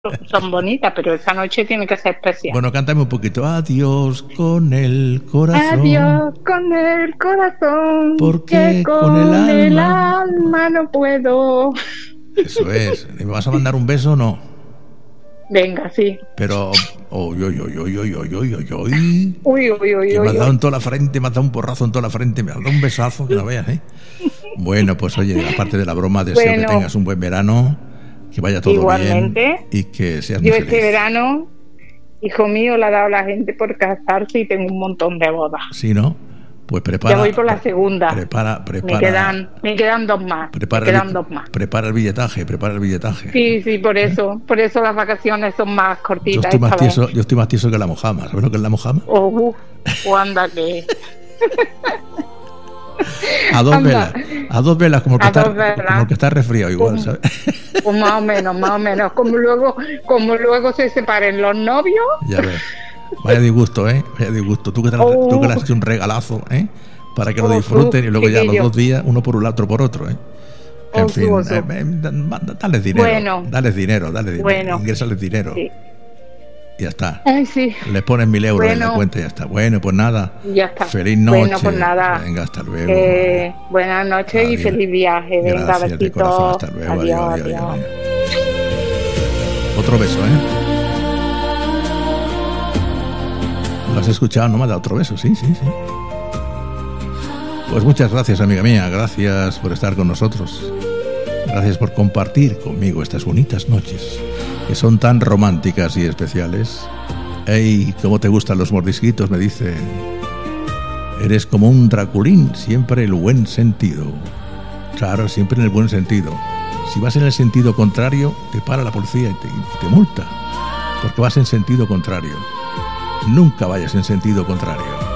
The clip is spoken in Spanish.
son bonitas, pero esta noche tiene que ser especial. Bueno, cántame un poquito. Adiós con el corazón. Adiós con el corazón. Porque con el alma no puedo. Eso es. ¿Me vas a mandar un beso o no? Venga, sí. Pero... Uy. Me has dado en toda la frente, me has dado un porrazo en toda la frente, me has dado un besazo que no veas, ¿eh? Bueno, pues oye, aparte de la broma, deseo que tengas un buen verano, que vaya todo igualmente, bien y que seas muy feliz. Yo este verano, hijo mío, le ha dado la gente por casarse y tengo un montón de bodas. Sí, ¿no? Pues prepara. Ya voy por la segunda. Prepara. Me quedan dos más. Prepara el billetaje. Sí, por eso las vacaciones son más cortitas. Yo estoy más tieso que la mojama. ¿Sabes lo que es la mojama? Anda que... A dos velas, como que está resfriado igual, ¿sabes? Pues más o menos. Como luego se separen los novios. Ya ves. Vaya disgusto, ¿eh? Vaya disgusto. Tú que le has hecho un regalazo, ¿eh? Para que lo disfruten y luego ya los 2 días, uno por un lado, otro por otro, ¿eh? En fin, dales dinero. Bueno. Dales dinero. Bueno. Ingrésales dinero. Sí. Y ya está. Ay, sí. Les pones 1.000 euros en la cuenta y ya está. Bueno, pues nada. Ya está. Feliz noche. Bueno, pues nada. Venga, hasta luego. Buenas noches y feliz viaje. Venga, gracias, de corazón. Hasta luego. Adiós. Otro beso, ¿eh? ¿Lo has escuchado? ¿No me ha dado otro beso? Sí. Pues muchas gracias, amiga mía. Gracias por estar con nosotros. Gracias por compartir conmigo estas bonitas noches, que son tan románticas y especiales. ¡Ey! ¿Cómo te gustan los mordisquitos? Me dice. Eres como un Draculín, siempre el buen sentido. Claro, siempre en el buen sentido. Si vas en el sentido contrario, te para la policía y te multa. Porque vas en sentido contrario. Nunca vayas en sentido contrario.